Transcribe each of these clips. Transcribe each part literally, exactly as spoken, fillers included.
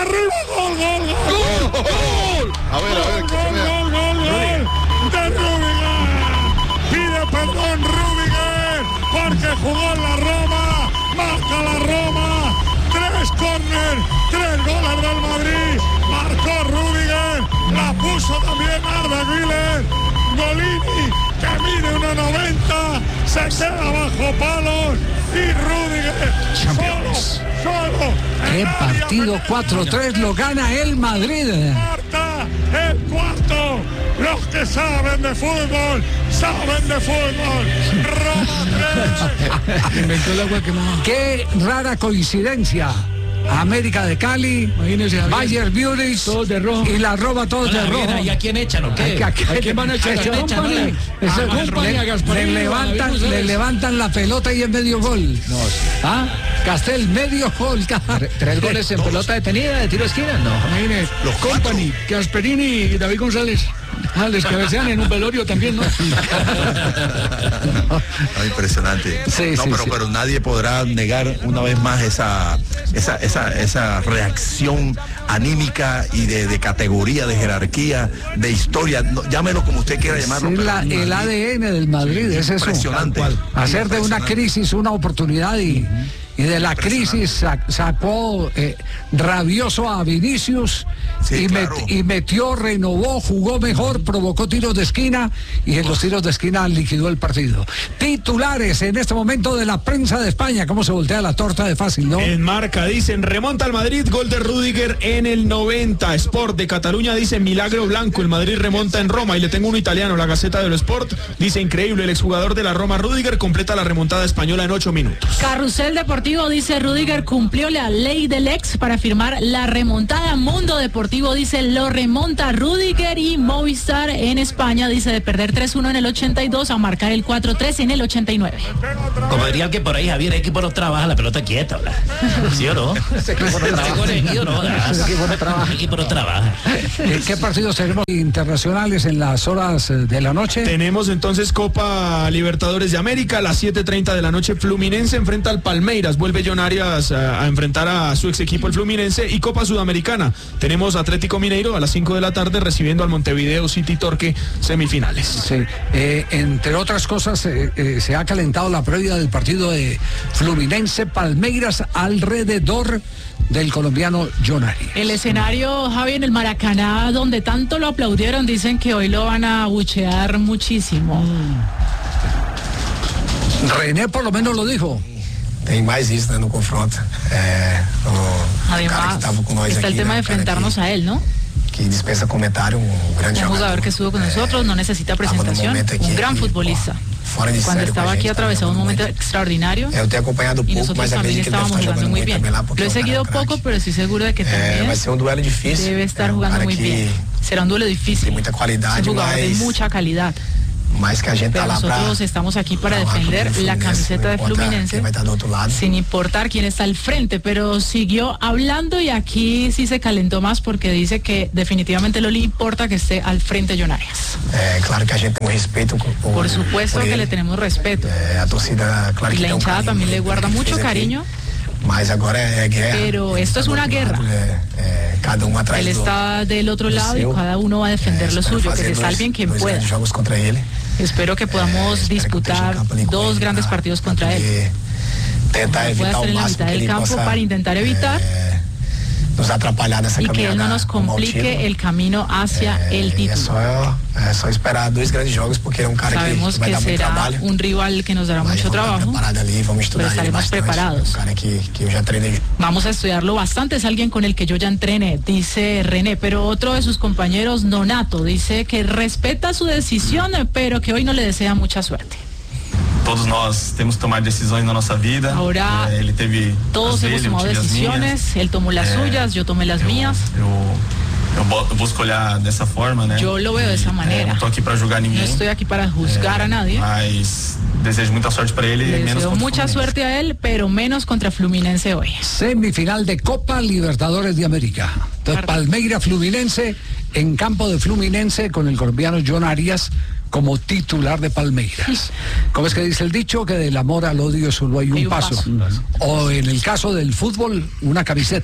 arriba, gol, gol, gol, gol, gol. A ver, a ver, gol, gol, gol, gol, de Rüdiger. Pide perdón Rüdiger porque jugó en la Roma, marca la Roma, tres córner, tres goles del Madrid, marcó Rüdiger, la puso también Arda Güler, Golini, que mide uno noventa, se queda bajo palos y Rüdiger solo, solo. Qué partido, cuatro tres lo gana el Madrid. Marta, el cuarto. Los que saben de fútbol, saben de fútbol. Roma tres. Inventó el agua quemada. Qué rara coincidencia. América de Cali, Bayern Múnich, todos de rojo, y la Roma todos de rojo. ¿Y a quién echan o qué? ¿A quién van a echar? Le levantan, le levantan la pelota y en medio gol. No. ¿Ah? Castel, medio gol. ¿Tres goles en pelota detenida de tiro de esquina? No. Imagínese, los Company, Gasperini y David González. Ah, les cabecean en un velorio también, ¿no? no, no impresionante. Sí, no, sí, pero, sí. pero nadie podrá negar una vez más esa, esa, esa, esa reacción anímica y de, de categoría, de jerarquía, de historia. No, llámelo como usted quiera llamarlo. Sí, pero la, el A D N del Madrid es eso. Impresionante. Hacer de una crisis una oportunidad y, y de la crisis sac, sacó eh, rabioso a Vinicius. Sí, y, claro. met, y metió, renovó, jugó mejor, provocó tiros de esquina y en los tiros de esquina liquidó el partido. Titulares en este momento de la prensa de España. ¿Cómo se voltea la torta de fácil, no? En Marca dicen, remonta al Madrid, gol de Rüdiger en el noventa. Sport de Cataluña dice, milagro blanco, el Madrid remonta en Roma. Y le tengo uno italiano, la Gaceta dello Sport, dice, increíble, el exjugador de la Roma, Rüdiger, completa la remontada española en ocho minutos. Carrusel Deportivo dice, Rüdiger cumplió la ley del ex para firmar la remontada. Mundo Deportivo dice, lo remonta Rüdiger. Y Movistar en España dice, de perder tres uno en el ochenta y dos a marcar el cuatro tres en el ochenta y nueve. Como diría el que por ahí, Javier, el equipo no trabaja, la pelota quieta, ¿verdad? ¿Sí o no? Ese equipo no trabaja. Ese equipo no trabaja. El equipo no trabaja. ¿Qué partidos tenemos internacionales en las horas de la noche? Tenemos entonces Copa Libertadores de América, a las siete treinta de la noche, Fluminense enfrenta al Palmeiras, vuelve John Arias a, a enfrentar a su ex equipo el Fluminense. Y Copa Sudamericana, tenemos Atlético Mineiro a las cinco de la tarde recibiendo al Montevideo City Torque, semifinales. Sí, eh, entre otras cosas eh, eh, se ha calentado la previa del partido de Fluminense Palmeiras alrededor del colombiano John Arias. El escenario, Javi, en el Maracaná, donde tanto lo aplaudieron, dicen que hoy lo van a abuchear muchísimo. Mm. René por lo menos lo dijo. Tem mais isso, né, no confronto. É, o Además, cara que tava com nós está aqui, el tema né, de enfrentarnos que, a él, ¿no? que dispensa comentário, um grande Un jogador. jugador que estuvo con nosotros, no necesita presentación, un gran futbolista. Cuando estaba aquí atravesaba un momento extraordinario Eu tenho acompanhado y pouco, nosotros mas también acredito que ele deve estábamos estar jugando jogando muy muito bien. também lá, porque Lo he o cara é seguido um craque. poco, pero estoy seguro de que É, también vai ser um duelo difícil. debe estar é um jugando cara muy que bien. Será un duelo difícil. tem muita Es qualidade, un jugador de mas, mucha calidad. mas que a gente Pero tá lá pra nosotros estamos aquí para pra honrar defender o la Fluminense, camiseta de não importa Fluminense, quem vai estar do outro lado. sin importar quién está al frente, pero siguió hablando y aquí sí se calentó más porque dice que definitivamente no le importa que esté al frente John Arias. É claro que a gente tem um respeito por, Por supuesto por que ele. le tenemos respeto. É, a torcida, claro Y que la tem um hinchada carinho también le pelo guarda que mucho fez aqui. cariño. Mas agora é guerra. Pero esto es una guerra. É, é, cada um atrás Él do está del otro do lado y seu. cada uno va a defender É, lo espero suyo, que fazer se dois- salven quien dois pueda. grandes jogos contra ele. Espero que podamos É, espero que eu esteja disputar em campo ali com dos ele grandes pra- partidos pra contra él. poder Tentar Pueda evitar estar o en la máximo mitad que del ele campo possa para intentar evitar é, nos atrapalhar nessa y que él no caminhada nos rumo ao complique título. el camino hacia É, el é título. só, é só esperar dois grandes jogos, porque é um cara que, Sabemos que vai que dar muito será trabalho. un rival que nos dará Mas mucho vamos estar trabajo, preparado ali, vamos estudar pero ele estaremos bastante. preparados. É um cara que, que eu já treinei. Vamos a estudiarlo bastante, es alguien con el que yo ya entrené, dice René, pero otro de sus compañeros, Nonato, dice que respeta su decisión, pero que hoy no le desea mucha suerte. Todos nós temos que tomar decisões na nossa vida. Ahora, É, ele teve Todos as hemos dele, eu tomado tive as minhas. decisiones, él tomó las É, suyas, yo tomé las eu, mías. Eu, eu, bo- eu busco olhar dessa forma, né? Yo lo veo de esa É, manera. não tô aqui para julgar No ninguém. estoy aquí para juzgar É, a nadie. Mas desejo muita sorte para ele Le e menos deseo contra o mucha Fluminense. suerte a él, pero menos contra Fluminense hoy. Semifinal de Copa Libertadores de América. Entonces, Palmeiras Fluminense en campo de Fluminense con el colombiano John Arias como titular de Palmeiras. ¿Cómo es que dice el dicho? Que del amor al odio solo hay un, Hay un paso. paso. O en el caso del fútbol, una camiseta.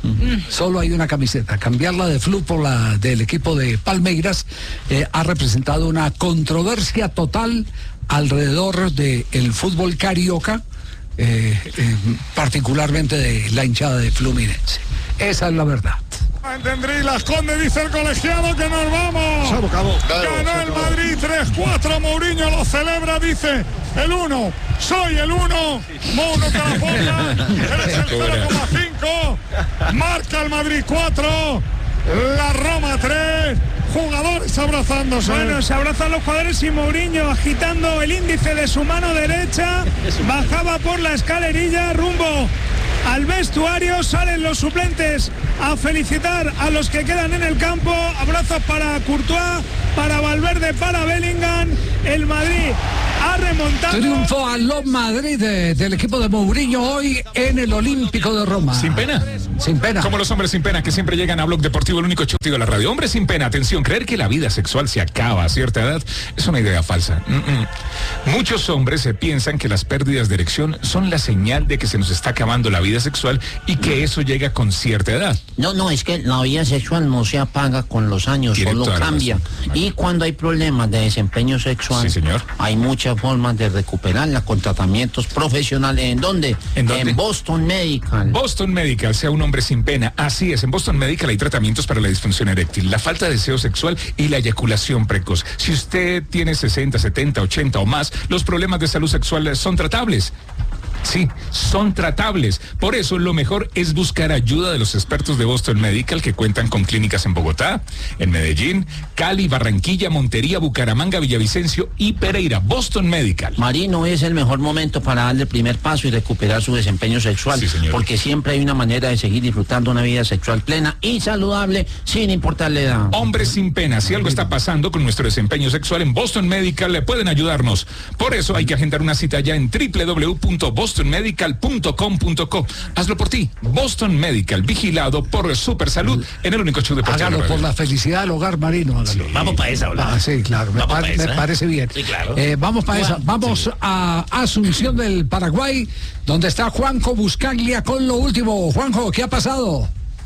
Uh-huh. Solo hay una camiseta. Cambiarla de Flu por la del equipo de Palmeiras eh, ha representado una controversia total alrededor del fútbol carioca, eh, eh, particularmente de la hinchada de Fluminense. Esa es la verdad. Entendrí, Las Condes, dice el colegiado que nos vamos. Se acabó. Ganó el Madrid tres cuatro, Mourinho lo celebra, dice el uno. Soy el uno. Mouno te la ponga. Eres el cero coma cinco. Marca el Madrid cuatro. La Roma tres. Jugadores abrazándose. Bueno, se abrazan los jugadores y Mourinho agitando el índice de su mano derecha. Bajaba por la escalerilla rumbo al vestuario, salen los suplentes a felicitar a los que quedan en el campo. Abrazos para Courtois, para Valverde, para Bellingham. El Madrid ha remontado. Triunfo a los Madrid de, del equipo de Mourinho hoy en el Olímpico de Roma. Sin pena. Sin pena. Como los hombres sin pena que siempre llegan a Blog Deportivo, el único chutido de la radio. Hombres sin pena, atención, creer que la vida sexual se acaba a cierta edad es una idea falsa. Mm-mm. Muchos hombres se piensan que las pérdidas de erección son la señal de que se nos está acabando la vida sexual y que eso llega con cierta edad. No, no, es que la vida sexual no se apaga con los años, Directo solo cambia. Y cuando hay problemas de desempeño sexual, sí, señor, hay muchas formas de recuperarla con tratamientos profesionales. ¿En dónde? ¿En dónde? En Boston Medical. Boston Medical, sea un hombre sin pena. Así es, en Boston Medical hay tratamientos para la disfunción eréctil, la falta de deseo sexual y la eyaculación precoz. Si usted tiene sesenta, setenta, ochenta o más, los problemas de salud sexual son tratables. Sí, son tratables. Por eso lo mejor es buscar ayuda de los expertos de Boston Medical, que cuentan con clínicas en Bogotá, en Medellín, Cali, Barranquilla, Montería, Bucaramanga, Villavicencio y Pereira. Boston Medical. Marino, es el mejor momento para darle el primer paso y recuperar su desempeño sexual, sí, señor, porque siempre hay una manera de seguir disfrutando una vida sexual plena y saludable sin importar la edad. Hombres sin pena, si algo está pasando con nuestro desempeño sexual, en Boston Medical le pueden ayudarnos. Por eso hay que agendar una cita ya en doble u doble u doble u punto boston medical punto com punto co. Hazlo por ti. Boston Medical, vigilado por Super Salud, en el único show deportivo. Hágalo por la felicidad del hogar, Marino. Hágalo. Sí, vamos para esa, ¿verdad? Ah, sí, claro. Me, par esa, me parece bien. Sí, claro. Eh, vamos para esa. Vamos sí. a Asunción del Paraguay, donde está Juanjo Buscaglia con lo último. Juanjo, ¿qué ha pasado?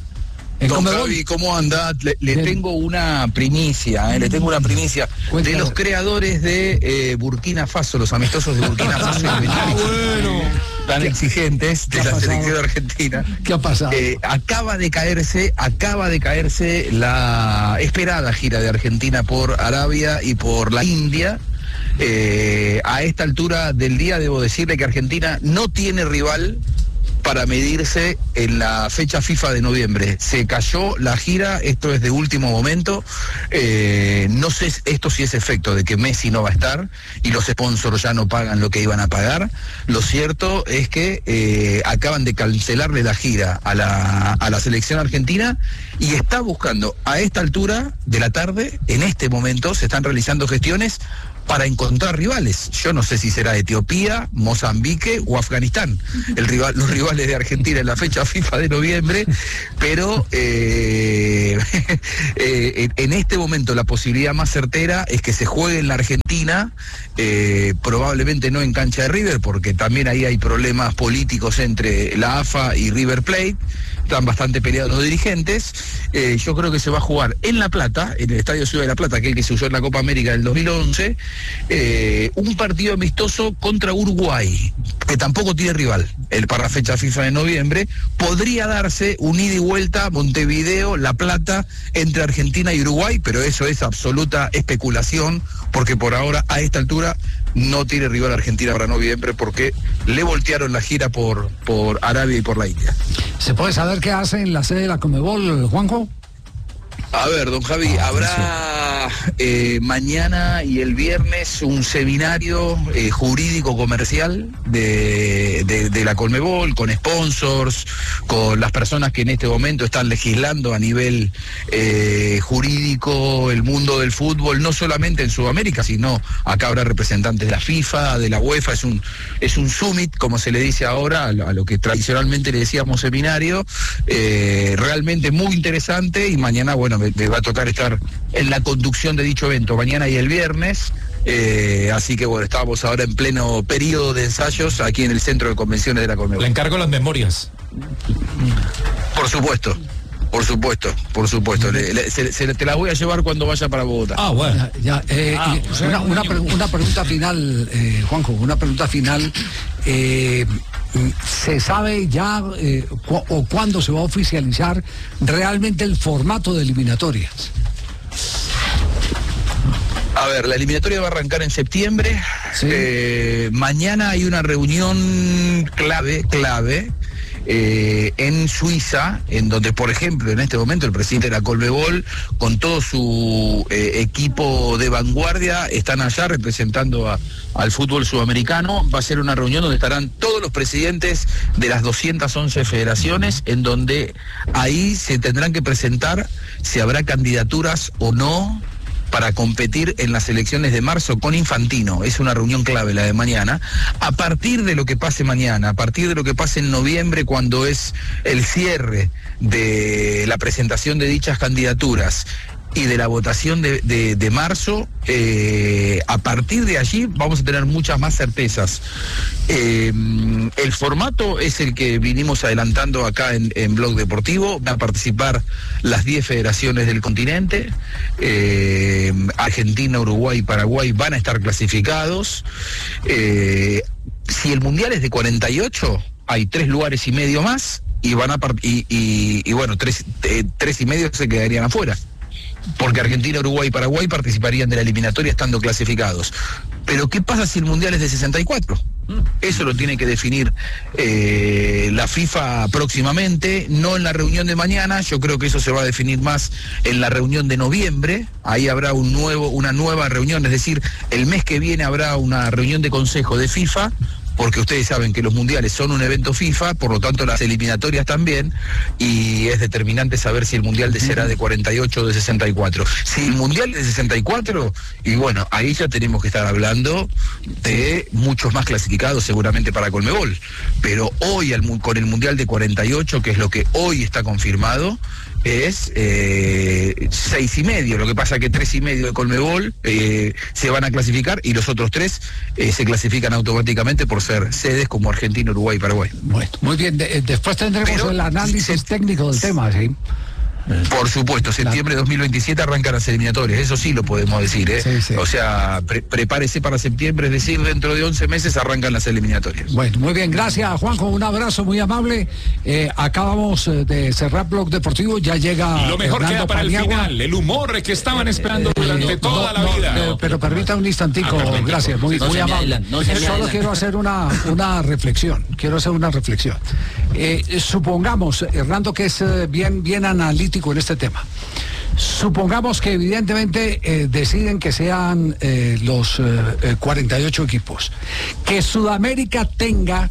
Don Javi, ¿cómo anda? Le, le tengo una primicia, eh, le tengo una primicia Cuéntalo. de los creadores de eh, Burkina Faso, los amistosos de Burkina Faso. Ah, bueno. Tan exigentes de la pasado? selección argentina. ¿Qué ha pasado? Eh, acaba de caerse, acaba de caerse la esperada gira de Argentina por Arabia y por la India. Eh, a esta altura del día debo decirle que Argentina no tiene rival para medirse en la fecha FIFA de noviembre. Se cayó la gira, esto es de último momento. Eh, no sé esto si es efecto de que Messi no va a estar y los sponsors ya no pagan lo que iban a pagar. Lo cierto es que eh, acaban de cancelarle la gira a la, a la selección argentina y está buscando a esta altura de la tarde, en este momento, se están realizando gestiones para encontrar rivales. Yo no sé si será Etiopía, Mozambique o Afganistán, el rival, los rivales de Argentina en la fecha FIFA de noviembre, pero eh, eh, en este momento la posibilidad más certera es que se juegue en la Argentina, eh, probablemente no en cancha de River, porque también ahí hay problemas políticos entre la A F A y River Plate, están bastante peleados los dirigentes. Eh, yo creo que se va a jugar en La Plata, en el Estadio Ciudad de La Plata, aquel que se usó en la Copa América del dos mil once, eh, un partido amistoso contra Uruguay, que tampoco tiene rival el para fecha FIFA de noviembre. Podría darse un ida y vuelta Montevideo, La Plata, entre Argentina y Uruguay, pero eso es absoluta especulación, porque por ahora, a esta altura, no tiene rival Argentina para noviembre, porque le voltearon la gira por, por Arabia y por la India. ¿Se puede saber qué hace en la sede de la Conmebol, Juanjo? A ver, don Javi, ah, habrá eh, mañana y el viernes un seminario eh, jurídico comercial de, de, de la Conmebol, con sponsors, con las personas que en este momento están legislando a nivel eh, jurídico el mundo del fútbol, no solamente en Sudamérica, sino acá habrá representantes de la FIFA, de la UEFA. Es un, es un summit, como se le dice ahora, a lo, a lo que tradicionalmente le decíamos seminario, eh, realmente muy interesante, y mañana, bueno, me, me va a tocar estar en la conducción de dicho evento mañana y el viernes. Eh, así que bueno, estábamos ahora en pleno periodo de ensayos aquí en el Centro de Convenciones de la Conmebol. Le encargo las memorias. Por supuesto. Por supuesto, por supuesto. Le, le, se, se, te las voy a llevar cuando vaya para Bogotá. Ah, bueno. Ya, ya, eh, Ah, eh, una, una, pre- una pregunta final, eh, Juanjo, una pregunta final. Eh, ¿Se sabe ya eh, cu- o cuándo se va a oficializar realmente el formato de eliminatorias? A ver, la eliminatoria va a arrancar en septiembre. Sí. Eh, mañana hay una reunión clave, clave. Eh, en Suiza, en donde, por ejemplo, en este momento el presidente de la Conmebol, con todo su eh, equipo de vanguardia, están allá representando a, al fútbol sudamericano. Va a ser una reunión donde estarán todos los presidentes de las doscientas once federaciones, en donde ahí se tendrán que presentar si habrá candidaturas o no para competir en las elecciones de marzo con Infantino. Es una reunión clave la de mañana. A partir de lo que pase mañana, a partir de lo que pase en noviembre, cuando es el cierre de la presentación de dichas candidaturas y de la votación de, de, de marzo, eh, a partir de allí vamos a tener muchas más certezas. Eh, el formato es el que vinimos adelantando acá en, en Blog Deportivo. Van a participar las diez federaciones del continente. Eh, Argentina, Uruguay y Paraguay van a estar clasificados. Eh, si el Mundial es de cuarenta y ocho, hay tres lugares y medio más y van a part- y, y, y bueno, tres, eh, tres y medio se quedarían afuera, porque Argentina, Uruguay y Paraguay participarían de la eliminatoria estando clasificados. Pero ¿qué pasa si el Mundial es de sesenta y cuatro? Eso lo tiene que definir eh, la FIFA próximamente, no en la reunión de mañana. Yo creo que eso se va a definir más en la reunión de noviembre. Ahí habrá un nuevo, una nueva reunión, es decir, el mes que viene habrá una reunión de consejo de FIFA, porque ustedes saben que los mundiales son un evento FIFA, por lo tanto las eliminatorias también, y es determinante saber si el mundial de será de cuarenta y ocho o de sesenta y cuatro. Si el mundial es de sesenta y cuatro, y bueno, ahí ya tenemos que estar hablando de muchos más clasificados seguramente para Conmebol, pero hoy al, con el mundial de cuarenta y ocho, que es lo que hoy está confirmado, es eh, seis y medio. Lo que pasa que tres y medio de Conmebol eh, se van a clasificar y los otros tres eh, se clasifican automáticamente por ser sedes como Argentina, Uruguay y Paraguay. Bueno, muy bien. De, después tendremos Pero, el análisis se, técnico del tema, ¿sí? Por supuesto, septiembre de dos mil veintisiete arrancan las eliminatorias, eso sí lo podemos decir, ¿eh? Sí, sí. O sea, pre prepárese para septiembre, es decir, dentro de once meses arrancan las eliminatorias. Bueno, muy bien, gracias Juanjo, un abrazo muy amable. Eh, acabamos de cerrar Blog Deportivo, ya llega Lo mejor Hernando queda para Paniagua. el final, el humor que estaban esperando durante Eh, toda no, la vida. No, eh, pero permita un instantico, ah, gracias, muy, no muy amable. adelan, no Solo adelan. quiero hacer una, una reflexión, quiero hacer una reflexión. Eh, supongamos, Hernando, que es eh, bien, bien analítico en este tema. Supongamos que evidentemente eh, deciden que sean eh, los eh, cuarenta y ocho equipos. Que Sudamérica tenga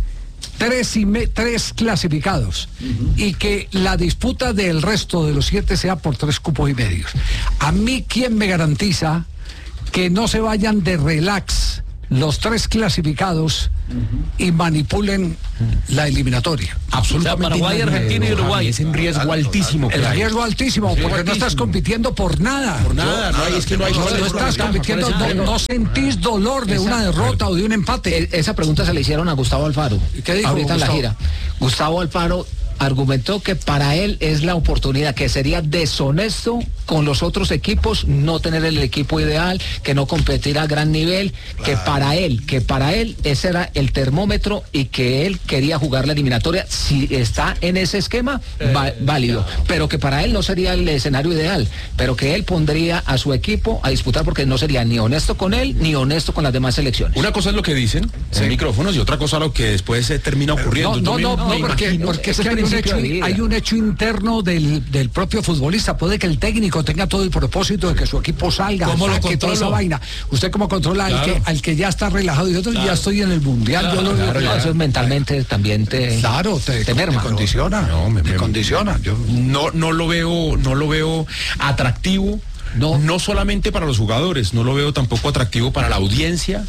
tres, y me, tres clasificados uh-huh. y que la disputa del resto de los siete sea por tres cupos y medios. A mí, ¿quién me garantiza que no se vayan de relax los tres clasificados uh-huh. y manipulen la eliminatoria? Absolutamente. O sea, Paraguay, Argentina y Uruguay. Es un riesgo altísimo. El riesgo altísimo, porque altísimo. no estás compitiendo por nada. Por nada, no, hay, es que no hay. No, no estás compitiendo, no, no sentís dolor de esa, una derrota o de un empate. Esa pregunta se le hicieron a Gustavo Alfaro. ¿Qué dijo ahorita Gustavo? en la gira? Gustavo Alfaro argumentó que para él es la oportunidad, que sería deshonesto con los otros equipos no tener el equipo ideal, que no competir a gran nivel, claro. que para él, que para él ese era el termómetro y que él quería jugar la eliminatoria, si está en ese esquema, eh, válido, claro. pero que para él no sería el escenario ideal, pero que él pondría a su equipo a disputar porque no sería ni honesto con él ni honesto con las demás selecciones. Una cosa es lo que dicen sí. en micrófonos y otra cosa lo que después se termina ocurriendo. No, no, no, no, porque, porque es que hay un, hecho, hay un hecho interno del, del propio futbolista. Puede que el técnico tenga todo el propósito de que su equipo salga, saque toda esa vaina. ¿Usted cómo controla claro. al, que, al que ya está relajado y otro claro. ya estoy en el mundial? Claro, yo lo claro, claro, eso es mentalmente también te claro te, te, merma, te condiciona, no, me, te me, condiciona. Yo no no lo veo no lo veo atractivo. No. no solamente para los jugadores, no lo veo tampoco atractivo para la audiencia.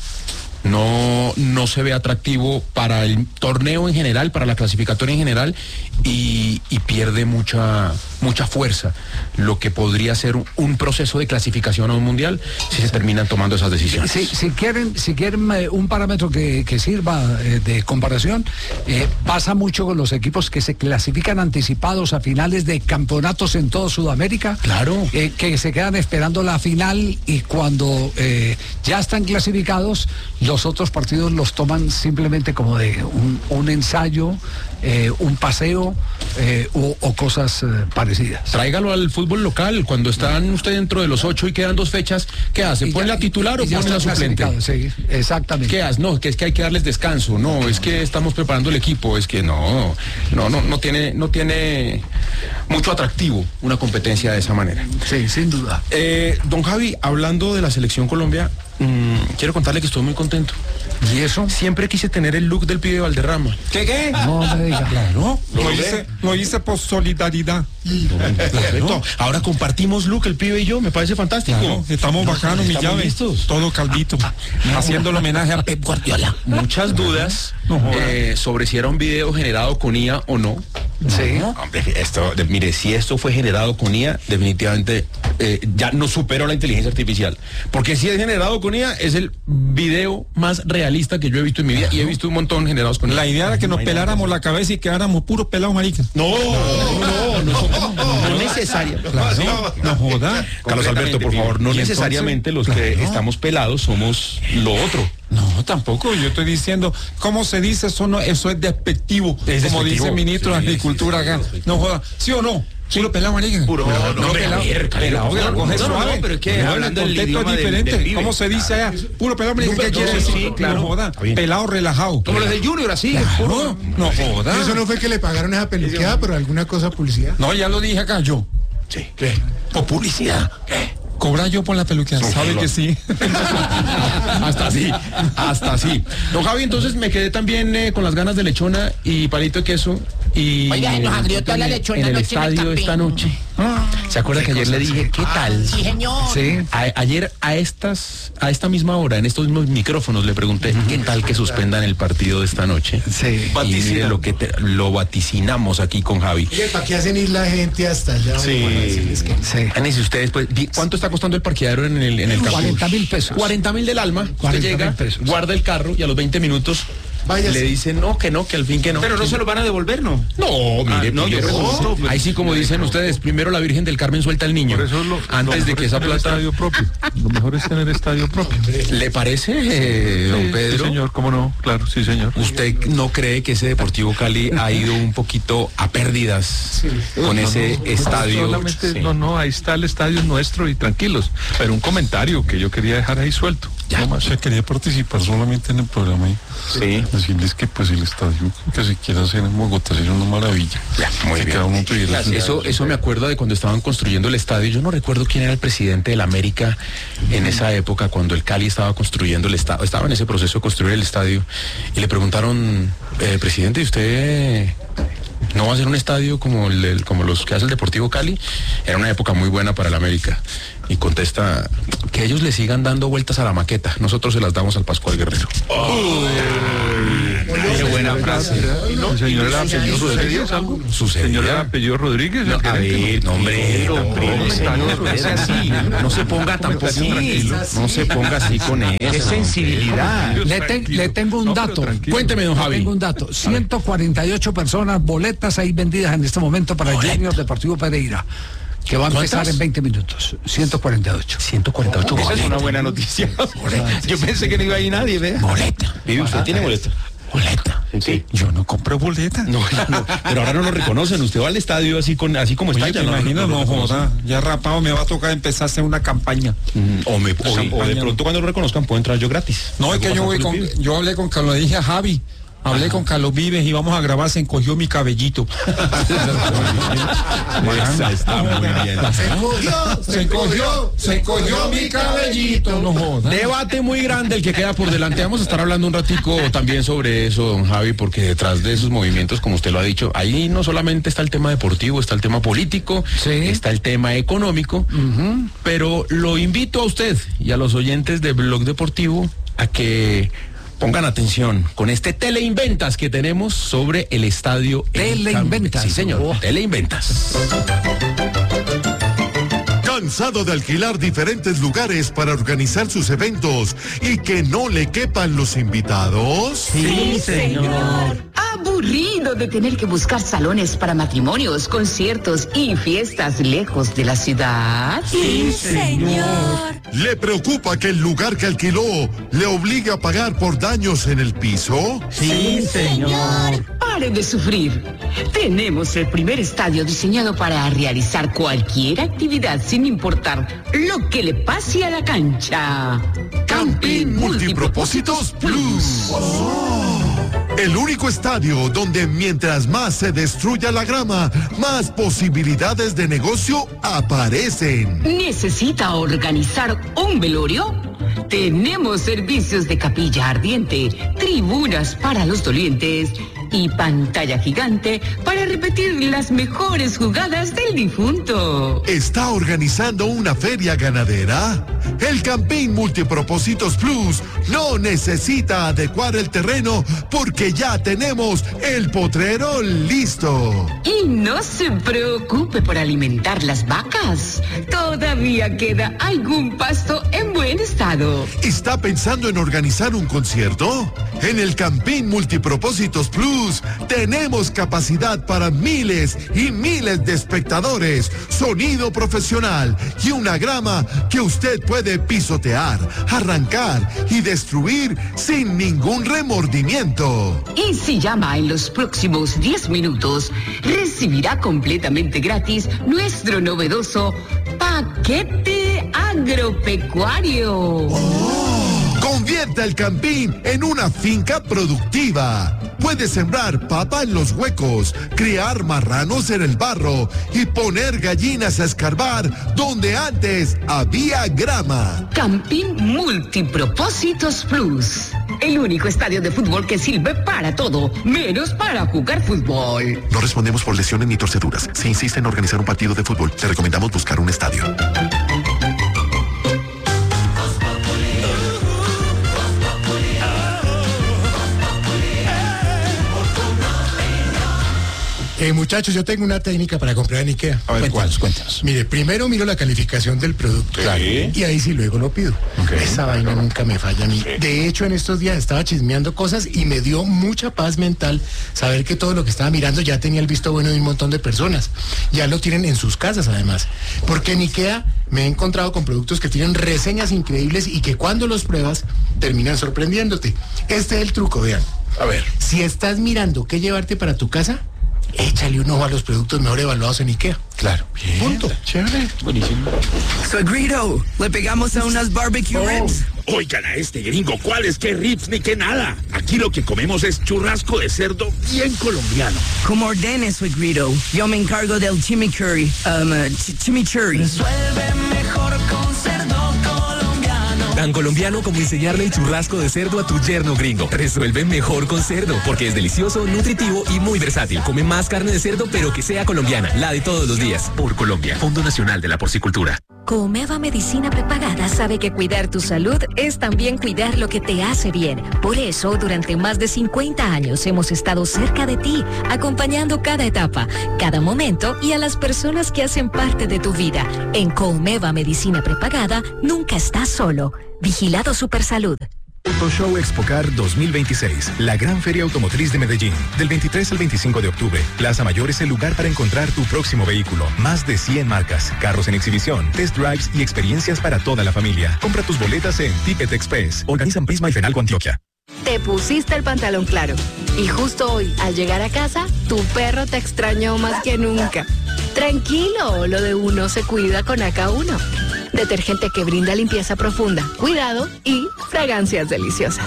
No, no se ve atractivo para el torneo en general, para la clasificatoria en general, y, y pierde mucha mucha fuerza lo que podría ser un, un proceso de clasificación a un mundial si se terminan tomando esas decisiones. Si, si quieren, si quieren eh, un parámetro que, que sirva eh, de comparación, eh, pasa mucho con los equipos que se clasifican anticipados a finales de campeonatos en toda Sudamérica. Claro. Eh, que se quedan esperando la final y cuando eh, ya están clasificados, los otros partidos los toman simplemente como de un, un ensayo, eh, un paseo eh, o, o cosas eh, parecidas. Tráigalo al fútbol local, cuando están usted dentro de los ocho y quedan dos fechas, ¿qué hace? ¿Pone la titular o pone la suplente? Sí, exactamente. ¿Qué hace? No, que es que hay que darles descanso, no, es que estamos preparando el equipo, es que no, no, no, no tiene, no tiene mucho atractivo una competencia de esa manera. Sí, sin duda. Eh, don Javi, hablando de la selección Colombia, mmm, quiero contarle que estoy muy contento. ¿Y eso? Siempre quise tener el look del pibe Valderrama. ¿Qué qué? No me diga. Claro. Lo hice, lo hice por solidaridad. Claro. Ahora compartimos look el pibe y yo, me parece fantástico. Claro, estamos bacanos, mi llave. Listos. Todo calvito. Haciendo el homenaje a Pep Guardiola. Muchas dudas eh, sobre si era un video generado con I A o no. Sí. No, hombre, esto, de, mire, si esto fue generado con I A, definitivamente eh, ya no superó la inteligencia artificial. Porque si es generado con I A, es el video más realista que yo he visto en mi vida. Y he visto un montón generados con I A. La idea era que nos peláramos la cabeza y quedáramos puros pelados maricas. No, no, no, no, no, no necesaria. Claro, no joda. Carlos Alberto, por favor, no necesariamente los que estamos pelados somos lo otro. No, tampoco. Yo estoy diciendo, ¿cómo se dice eso? No, eso es despectivo. Es como despectivo. dice el ministro de Agricultura acá. No joda. ¿Sí o no? Puro pelado, marica. Puro, no, no, pelado. Pelado, que la coge suave. No, pero es que hablando el contexto es diferente. ¿Cómo se dice allá? Puro pelado, marica. ¿Qué quiere decir? Sí, claro. No joda. Pelado, relajado. Como los del Junior, así. No, no joda. Eso no fue que le pagaron esa peluqueada, pero alguna cosa publicidad. No, ya lo dije acá, yo. Sí. ¿Qué? ¿Por publicidad? ¿Qué? Cobrar yo por la peluqueada. No, ¿Sabe no. que sí? Hasta así, hasta así. Don Javi, entonces me quedé también eh, con las ganas de lechona y palito de queso. Y Oiga, nos agrió toda la lechona en el anoche en el estadio esta camping. noche. ¿Se acuerda que ayer le dije qué tal? Sí, señor. Sí. A- ayer a estas, a esta misma hora, en estos mismos micrófonos, le pregunté qué tal que suspendan el partido de esta noche. Sí. Y mire lo que te- lo vaticinamos aquí con Javi. Oye, ¿para qué hacen ir la gente hasta allá? Sí. Bueno, decirles que- Sí. Imagínense ustedes, pues, di- ¿cuánto está costando el parqueadero en el, en el campo? cuarenta mil pesos. cuarenta mil del alma. Usted cuarenta mil llega, pesos. guarda el carro y a los veinte minutos Váyase. le dicen no, que no, que al fin que no. Pero no se lo van a devolver, ¿no? No, mire, Ah, no, primero- yo pregunto, pero- ahí sí como dicen ustedes, primero la Virgen del Carmen suelta al niño. Por eso lo, antes lo de que esa mejor es tener plata. estadio propio. Lo mejor es tener estadio propio. ¿Le parece, eh, don Sí, Pedro? Sí, señor, cómo no, claro, sí, señor. ¿Usted no cree que ese Deportivo Cali ha ido un poquito a pérdidas con ese No, no, estadio? solamente, Sí. no, no, ahí está el estadio nuestro y tranquilos. Pero un comentario que yo quería dejar ahí suelto. Ya. No más, yo quería participar solamente en el programa y Sí. decirles que pues el estadio que se quiera hacer en Bogotá sería una maravilla. Ya, muy Que bien. cada uno tuviera su- Eso, eso me acuerda de cuando estaban construyendo el estadio. Yo no recuerdo quién era el presidente de la América en esa época, cuando el Cali estaba construyendo el estadio, estaba en ese proceso de construir el estadio, y le preguntaron, eh, presidente, ¿y usted no va a hacer un estadio como el, el- como los que hace el Deportivo Cali? Era una época muy buena para el América. Y contesta que ellos le sigan dando vueltas a la maqueta. Nosotros se las damos al Pascual Guerrero. Qué buena frase. ¿El señor era apellido Rodríguez algo? Sucedía. ¿Señor era apellido Rodríguez? No, el a gerente, ver, no, hombre, no, tampoco, no, señor, no, es así. No se ponga tampoco así. No se ponga así con eso. Qué sensibilidad. Le, ten- le tengo un No, pero dato. tranquilo. Cuénteme, don Le Javi. tengo un dato. ciento cuarenta y ocho personas, boletas ahí vendidas en este momento para el Junior Deportivo Pereira, que va a empezar ¿Cuántas? en veinte minutos. ciento cuarenta y ocho. ciento cuarenta y ocho Esa es boletas. una buena noticia. Yo pensé que no iba a ir nadie, vea. Boleta. ¿Vive usted tiene boleta? Boleta. Sí. Yo no compro boleta. No, no, pero ahora no lo reconocen. Usted va al estadio así con así como está. Oye, ya te no- imagino, no reconocen. joda. Ya rapado me va a tocar empezar a hacer una campaña. Mm, O, me, o, Campaña. o de pronto cuando lo reconozcan puedo entrar yo gratis. No, es que yo voy Algo con, pasa los yo hablé con Carlos, le dije a Javi, hablé con Carlos Vives y vamos a grabar, se encogió mi cabellito. Esa está muy bien. Se encogió, se encogió, se encogió mi cabellito. No joda. Debate muy grande el que queda por delante. Vamos a estar hablando un ratico también sobre eso, don Javi, porque detrás de esos movimientos, como usted lo ha dicho, ahí no solamente está el tema deportivo, está el tema político, Sí. está el tema económico, pero lo invito a usted y a los oyentes de Blog Deportivo a que Pongan atención con este Teleinventas que tenemos sobre el estadio. Teleinventas. Sí, señor. Oh. Teleinventas. ¿Cansado de alquilar diferentes lugares para organizar sus eventos y que no le quepan los invitados? Sí, señor. ¿Aburrido de tener que buscar salones para matrimonios, conciertos y fiestas lejos de la ciudad? Sí, señor. ¿Le preocupa que el lugar que alquiló le obligue a pagar por daños en el piso? Sí, señor. Pare de sufrir. Tenemos el primer estadio diseñado para realizar cualquier actividad sin importar lo que le pase a la cancha. Camping Multipropósitos Plus. Oh. El único estadio donde mientras más se destruya la grama, más posibilidades de negocio aparecen. ¿Necesita organizar un velorio? Tenemos servicios de capilla ardiente, tribunas para los dolientes y pantalla gigante para repetir las mejores jugadas del difunto. ¿Está organizando una feria ganadera? El Camping Multipropósitos Plus no necesita adecuar el terreno porque ya tenemos el potrero listo. Y no se preocupe por alimentar las vacas. Todavía queda algún pasto en buen estado. ¿Está pensando en organizar un concierto? En el Camping Multipropósitos Plus tenemos capacidad para miles y miles de espectadores, sonido profesional y una grama que usted puede pisotear, arrancar y destruir sin ningún remordimiento. Y si llama en los próximos diez minutos, recibirá completamente gratis nuestro novedoso paquete agropecuario. Oh. Convierta el campín en una finca productiva. Puede sembrar papa en los huecos, criar marranos en el barro y poner gallinas a escarbar donde antes había grama. Campín Multipropósitos Plus. El único estadio de fútbol que sirve para todo, menos para jugar fútbol. No respondemos por lesiones ni torceduras. Si insiste en organizar un partido de fútbol, te recomendamos buscar un estadio. Eh, muchachos, yo tengo una técnica para comprar en IKEA. A ver, cuéntanos, cuéntanos. Mire, primero miro la calificación del producto. Claro. Y ahí sí luego lo pido. Okay. Esa vaina nunca me falla a mí. Sí. De hecho, en estos días estaba chismeando cosas y me dio mucha paz mental saber que todo lo que estaba mirando ya tenía el visto bueno de un montón de personas. Ya lo tienen en sus casas, además. Porque en IKEA me he encontrado con productos que tienen reseñas increíbles y que cuando los pruebas terminan sorprendiéndote. Este es el truco, vean. A ver. Si estás mirando qué llevarte para tu casa, échale un ojo a los productos mejor evaluados en IKEA. Claro. Bien. Punto. Chévere. Buenísimo. Suegrito, ¿le pegamos a unas barbecue oh. ribs? Oigan a este gringo, ¿cuáles qué ribs ni qué nada? Aquí lo que comemos es churrasco de cerdo bien colombiano. Como ordene, Suegrito. Yo me encargo del chimichurri. Um, uh, ch chimichurri. Resuelve mejor con cerdo colombiano. Tan colombiano como enseñarle el churrasco de cerdo a tu yerno gringo. Resuelve mejor con cerdo, porque es delicioso, nutritivo y muy versátil. Come más carne de cerdo, pero que sea colombiana, la de todos los días. Por Colombia, Fondo Nacional de la Porcicultura. Comeva Medicina Prepagada sabe que cuidar tu salud es también cuidar lo que te hace bien. Por eso, durante más de cincuenta años hemos estado cerca de ti, acompañando cada etapa, cada momento y a las personas que hacen parte de tu vida. En Comeva Medicina Prepagada, nunca estás solo. Vigilado Supersalud. Auto Show Expocar dos mil veintiséis, la gran feria automotriz de Medellín. Del veintitrés al veinticinco de octubre, Plaza Mayor es el lugar para encontrar tu próximo vehículo. Más de cien marcas, carros en exhibición, test drives y experiencias para toda la familia. Compra tus boletas en Ticket Express. Organizan Prisma y Fenalco Antioquia. Te pusiste el pantalón claro. Y justo hoy, al llegar a casa, tu perro te extrañó más que nunca. Tranquilo, lo de uno se cuida con A K uno. Detergente que brinda limpieza profunda, cuidado y fragancias deliciosas.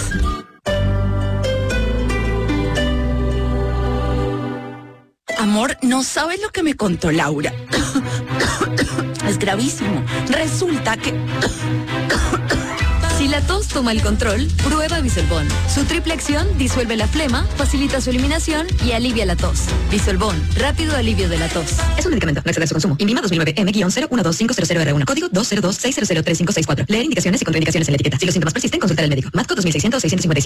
Amor, no sabes lo que me contó Laura. Es gravísimo. Resulta que... Si la tos toma el control, prueba Bisolbón. Su triple acción disuelve la flema, facilita su eliminación y alivia la tos. Bisolbón, rápido alivio de la tos. Es un medicamento, no excede su consumo. INVIMA dos mil nueve M cero uno dos cinco cero cero R uno. Código dos cero dos seis cero cero tres cinco seis cuatro. Leer indicaciones y contraindicaciones en la etiqueta. Si los síntomas persisten, consultar al médico. Matco dos mil seiscientos seiscientos cincuenta y cinco.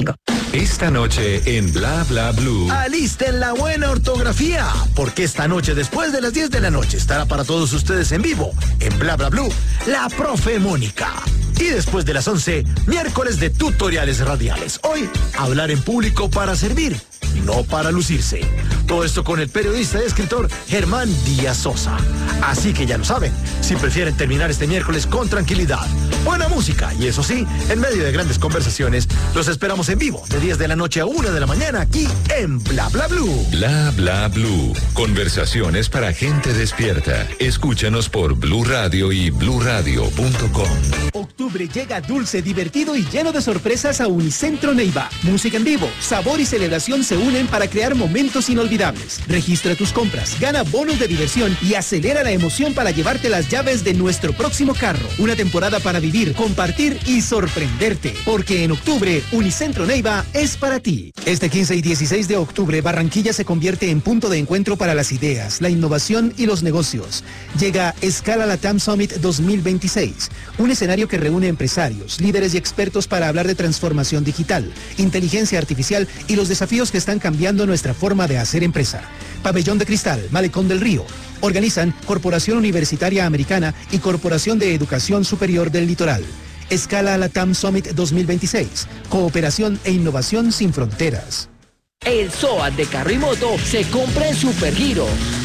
Esta noche en Bla Bla Blue. Alisten la buena ortografía, porque esta noche después de las diez de la noche estará para todos ustedes en vivo, en Bla Bla Blue, la profe Mónica. Y después de las once, miércoles de tutoriales radiales. Hoy, hablar en público para servir, no para lucirse. Todo esto con el periodista y escritor Germán Díaz Sosa. Así que ya lo saben, si prefieren terminar este miércoles con tranquilidad, buena música y eso sí, en medio de grandes conversaciones, los esperamos en vivo de diez de la noche a una de la mañana aquí en Bla Bla Blue. Bla Bla Blue. Conversaciones para gente despierta. Escúchanos por Blue Radio y blue radio punto com. Octubre llega dulce, divertido y lleno de sorpresas a Unicentro Neiva. Música en vivo, sabor y celebración se unen para crear momentos inolvidables. Registra tus compras, gana bonos de diversión y acelera la emoción para llevarte las llaves de nuestro próximo carro. Una temporada para vivir, compartir y sorprenderte. Porque en octubre, Unicentro Neiva es para ti. Este quince y dieciséis de octubre, Barranquilla se convierte en punto de encuentro para las ideas, la innovación y los negocios. Llega Escala Latam Summit dos mil veintiséis, un escenario que reúne empresarios, líderes y expertos para hablar de transformación digital, inteligencia artificial y los desafíos que están cambiando nuestra forma de hacer empresa. Pabellón de Cristal, Malecón del Río. Organizan Corporación Universitaria Americana y Corporación de Educación Superior del Litoral. Escala Latam Summit dos mil veintiséis. Cooperación e innovación sin fronteras. El SOAT de carro y moto se compra en Supergiro.